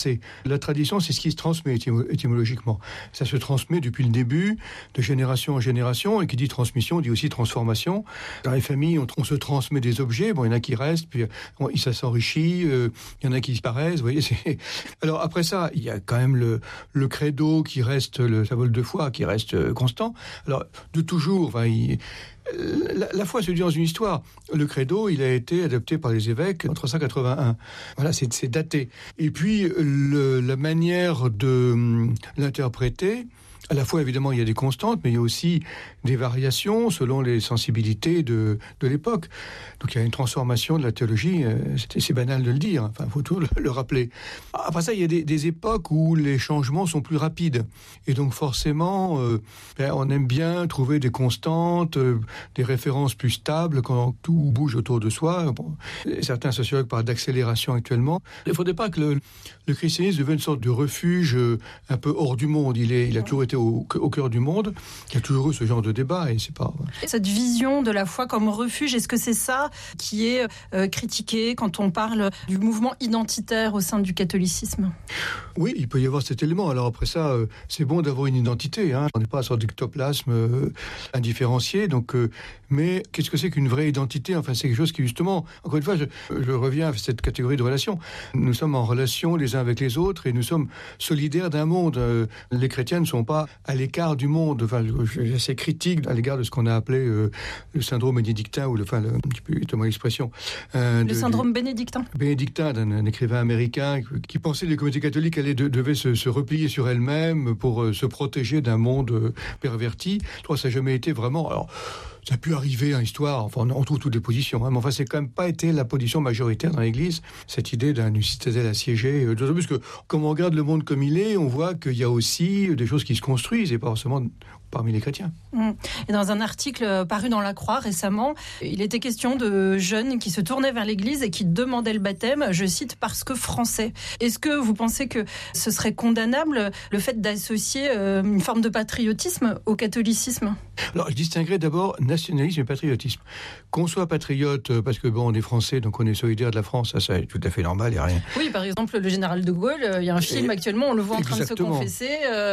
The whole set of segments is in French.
La tradition, c'est ce qui se transmet étymologiquement. Ça se transmet depuis le début, de génération en génération, et qui dit transmission, dit aussi transformation. Dans les familles, on se transmet des objets, bon, il y en a qui restent, puis ça s'enrichit, il y en a qui disparaissent, vous voyez. Alors après ça, il y a quand même le credo qui reste, le symbole de foi qui reste constant. Alors, de toujours, la foi se dit dans une histoire. Le credo, il a été adopté par les évêques en 381. Voilà, c'est daté. Et puis, la manière de l'interpréter, à la fois, évidemment, il y a des constantes, mais il y a aussi des variations selon les sensibilités de l'époque. Donc, il y a une transformation de la théologie. C'est banal de le dire. Enfin, il faut toujours le rappeler. Après ça, il y a des époques où les changements sont plus rapides. Et donc, forcément, on aime bien trouver des constantes, des références plus stables quand tout bouge autour de soi. Bon, certains sociologues parlent d'accélération actuellement. Il ne faudrait pas que le christianisme devienne une sorte de refuge un peu hors du monde. Il a toujours été au cœur du monde. Il y a toujours eu ce genre de débat et c'est pas... Cette vision de la foi comme refuge, est-ce que c'est ça qui est critiqué quand on parle du mouvement identitaire au sein du catholicisme ? Oui, il peut y avoir cet élément. Alors après ça, c'est bon d'avoir une identité. On n'est pas sur d'ectoplasme indifférencié. Donc, mais qu'est-ce que c'est qu'une vraie identité ? Enfin, c'est quelque chose qui justement, encore une fois, je reviens à cette catégorie de relations. Nous sommes en relation les uns avec les autres et nous sommes solidaires d'un monde. Les chrétiens ne sont pas à l'écart du monde. Enfin, je suis assez critique à l'égard de ce qu'on a appelé le syndrome bénédictin, ou un petit peu étonnant l'expression. Le syndrome bénédictin. Bénédictin, d'un écrivain américain qui pensait que les communautés catholiques devaient se replier sur elles-mêmes pour se protéger d'un monde perverti. Je crois que ça n'a jamais été vraiment... Alors, ça a pu arriver en histoire, enfin on trouve toutes les positions, mais enfin c'est quand même pas été la position majoritaire dans l'Église, cette idée d'une citadelle assiégée. D'autant plus que, comme on regarde le monde comme il est, on voit qu'il y a aussi des choses qui se construisent, et pas forcément parmi les chrétiens. Et dans un article paru dans La Croix récemment, il était question de jeunes qui se tournaient vers l'Église et qui demandaient le baptême, je cite, parce que français. Est-ce que vous pensez que ce serait condamnable, le fait d'associer une forme de patriotisme au catholicisme ? Alors, je distinguerais d'abord nationalisme et patriotisme. Qu'on soit patriote, parce que on est français, donc on est solidaire de la France, ça c'est tout à fait normal, il n'y a rien. Oui, par exemple, le général de Gaulle, il y a un film actuellement, on le voit en train de se confesser,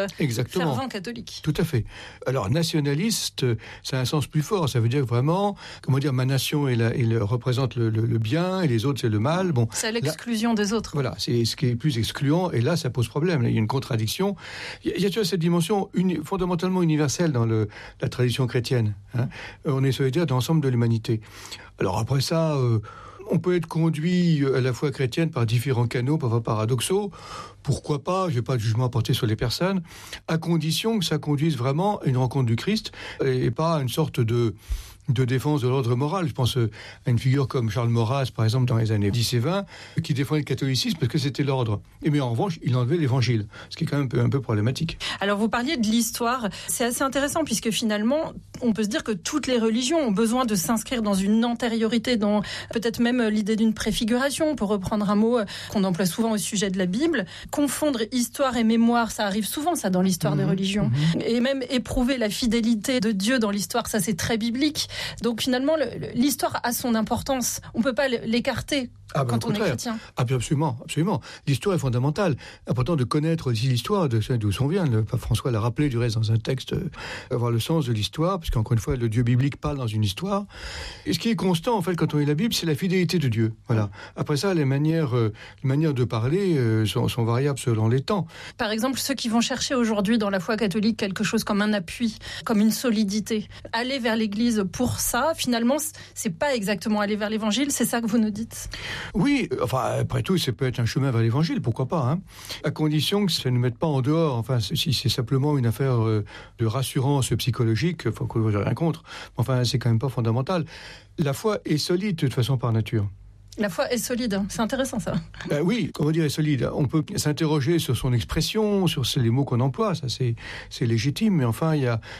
fervent catholique. Tout à fait. Alors, nationaliste, ça a un sens plus fort. Ça veut dire vraiment, ma nation représente le bien et les autres, c'est le mal. Bon, c'est l'exclusion des autres. Voilà, c'est ce qui est plus excluant. Et là, ça pose problème. Il y a une contradiction. Il y a toujours cette dimension fondamentalement universelle dans la tradition chrétienne. On est solidaire de l'ensemble de l'humanité. Alors après ça... on peut être conduit à la foi chrétienne par différents canaux, parfois paradoxaux. Pourquoi pas ? Je n'ai pas de jugement à porter sur les personnes, à condition que ça conduise vraiment à une rencontre du Christ et pas à une sorte de défense de l'ordre moral. Je pense à une figure comme Charles Maurras, par exemple, dans les années 10 et 20, qui défendait le catholicisme parce que c'était l'ordre. Mais en revanche, il enlevait l'évangile, ce qui est quand même un peu problématique. Alors, vous parliez de l'histoire. C'est assez intéressant puisque finalement, on peut se dire que toutes les religions ont besoin de s'inscrire dans une antériorité, dans peut-être même l'idée d'une préfiguration, pour reprendre un mot qu'on emploie souvent au sujet de la Bible. Confondre histoire et mémoire, ça arrive souvent, ça, dans l'histoire des religions. Et même éprouver la fidélité de Dieu dans l'histoire, ça, c'est très biblique. Donc finalement, l'histoire a son importance. On ne peut pas l'écarter quand on est chrétien. Absolument. L'histoire est fondamentale. Important de connaître aussi l'histoire, d'où on vient. Le pape François l'a rappelé du reste dans un texte, avoir le sens de l'histoire, parce qu'encore une fois, le Dieu biblique parle dans une histoire. Et ce qui est constant, en fait, quand on lit la Bible, c'est la fidélité de Dieu. Voilà. Après ça, les manières de parler sont variables selon les temps. Par exemple, ceux qui vont chercher aujourd'hui dans la foi catholique quelque chose comme un appui, comme une solidité, aller vers l'Église pour ça, finalement, c'est pas exactement aller vers l'Évangile, c'est ça que vous nous dites ? Oui, après tout, ça peut être un chemin vers l'Évangile, pourquoi pas, à condition que ça ne mette pas en dehors. Enfin, si c'est simplement une affaire de rassurance psychologique, il faut que je n'ai rien contre. Enfin, c'est quand même pas fondamental. La foi est solide, de toute façon, par nature. La foi est solide, c'est intéressant ça. Oui, comment dire est solide ? On peut s'interroger sur son expression, sur les mots qu'on emploie, ça c'est légitime, mais enfin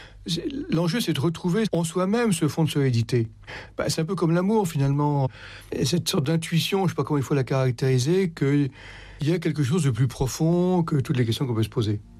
l'enjeu c'est de retrouver en soi-même ce fond de solidité. C'est un peu comme l'amour finalement, et cette sorte d'intuition, je ne sais pas comment il faut la caractériser, qu'il y a quelque chose de plus profond que toutes les questions qu'on peut se poser.